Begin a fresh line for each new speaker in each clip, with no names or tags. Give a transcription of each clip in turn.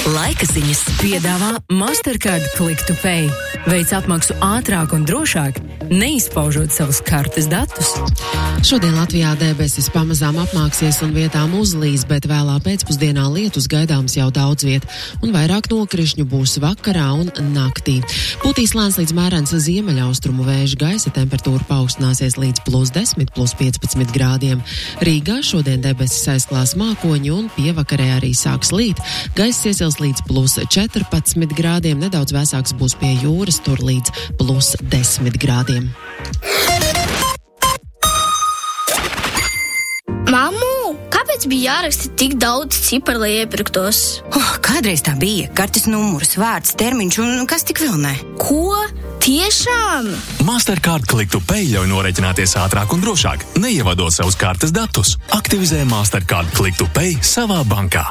Laika ziņas piedāvā Mastercard Click to Pay. Veic apmaksu ātrāk un drošāk, neizpaužot savus kartes datus.
Šodien Latvijā debesis pamazām apmāksies un vietām uzlīs, bet vēlā pēcpusdienā lietus gaidāms jau daudz viet, un vairāk nokrišņu būs vakarā un naktī. Pūtīs lēns līdz mērens ziemeļaustrumu vēju, gaisa temperatūra paaugstināsies līdz +10, +15 grādiem. Rīgā šodien debesis aizklās mākoņi un pievakarē arī sāks līt. Gaiss iesils līdz +14 grādiem, nedaudz vēsāks būs pie jūras, tur līdz +10 grādiem.
Mammu, kāpēc bija jāraksta tik daudz ciparu, lai iepirktos?
Kādreiz tā bija. Kartes numurs, vārds, termiņš un kas tik vēl ne.
Ko? Tiešām?
Mastercard Click to Pay ļauj norēķināties ātrāk un drošāk, neievadot savus kartes datus. Aktivizē Mastercard Click to Pay savā bankā.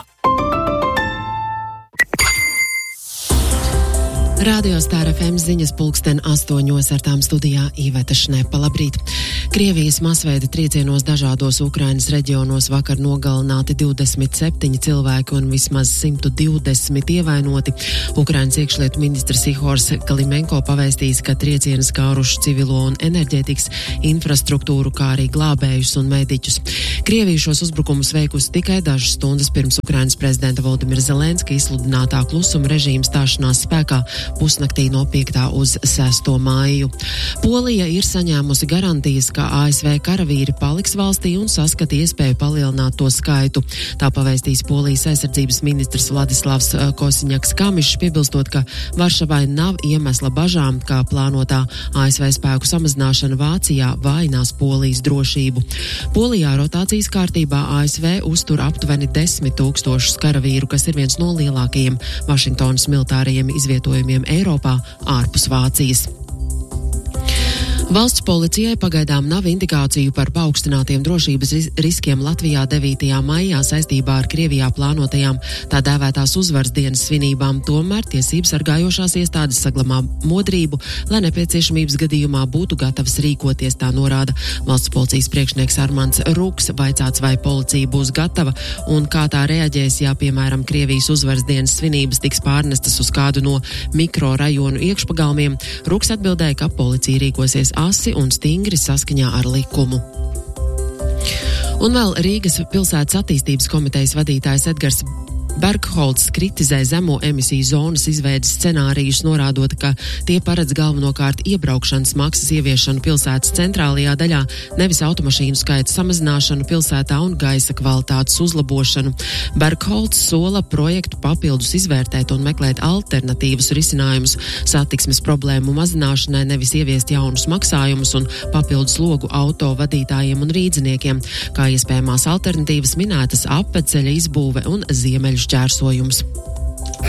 Radio Star FM ziņas 8:00 ar tām studijā Iveta Šnepa. Labrīt! Krievijas masveida triecienos dažādos Ukrainas reģionos vakar nogalināti 27 cilvēki un vismaz 120 ievainoti. Ukrainas iekšlietu ministrs Ihors Klimenko pavēstījis, ka triecieni skāruši civilo un enerģētikas infrastruktūru, kā arī glābējus un mediķus. Krievija šos uzbrukumus veikusi tikai dažas stundas pirms Ukrainas prezidenta Volodimira Zelenska izsludinātā klusuma režīma stāšanās spēkā pusnaktī no 5. uz 6. māju. Polija ir saņēmusi garantijas, ka ASV karavīri paliks valstī un saskata iespēju palielināt to skaitu. Tā pavēstīs Polijas aizsardzības ministrs Vladislavs Kosiņaks-Kamišs, piebilstot, ka Varšavai nav iemesla bažām, kā plānotā ASV spēku samazināšana Vācijā vainās Polijas drošību. Polijā rotācijas kārtībā ASV uztur aptuveni 10 000 karavīru, kas ir viens no lielākajiem Vašingtonas militārajiem izvietojumiem Eiropā ārpus Vācijas. Valsts policijai pagaidām nav indikāciju par paaugstinātiem drošības riskiem Latvijā 9. maijā saistībā ar Krievijā plānotajām tā dēvētās uzvaras dienas svinībām, tomēr tiesības sargājošās iestādes saglabā modrību, lai nepieciešamības gadījumā būtu gatavs rīkoties, tā norāda valsts policijas priekšnieks Armands Ruks. Vaicāts, vai policija būs gatava un kā tā reaģēs, ja, piemēram, Krievijas uzvaras dienas svinības tiks pārnestas uz kādu no mikrorajonu iekšpagalmiem. Ruks atbildēja, ka policija rīkosies asi un stingri saskaņā ar likumu. Un vēl Rīgas pilsētas attīstības komitejas vadītājs Edgars Bergholts kritizē zemo emisiju zonas izveides scenārijus, norādot, ka tie paredz galvenokārt iebraukšanas maksas ieviešanu pilsētas centrālajā daļā, nevis automašīnu skaita samazināšanu pilsētā un gaisa kvalitātes uzlabošanu. Bergholts sola projektu papildus izvērtēt un meklēt alternatīvus risinājumus satiksmes problēmu mazināšanai, nevis ieviest jaunus maksājumus un papildus logu auto vadītājiem un rīdziniekiem, kā iespējamās alternatīvas minētas apveceļa izbūve un ziemeļu šķērsojums.